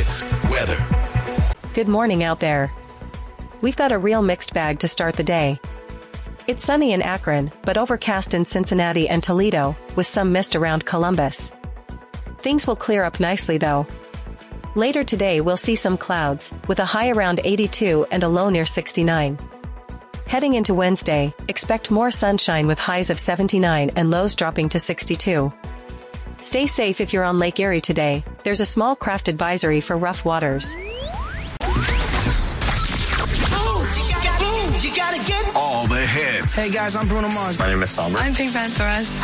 hits, weather. Good morning out there. We've got a real mixed bag to start the day. It's sunny in Akron, but overcast in Cincinnati and Toledo, with some mist around Columbus. Things will clear up nicely though. Later today we'll see some clouds, with a high around 82 and a low near 69. Heading into Wednesday, expect more sunshine with highs of 79 and lows dropping to 62. Stay safe if you're on Lake Erie today. There's a small craft advisory for rough waters. You gotta get all the hits. Hey guys, I'm Bruno Mars. My name is Salma. I'm Pink Pantheress.